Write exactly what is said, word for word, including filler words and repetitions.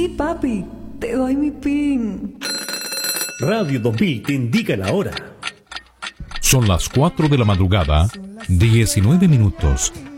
Sí, papi, te doy mi PIN. Radio dos mil te indica la hora. Son las cuatro de la madrugada, diecinueve minutos.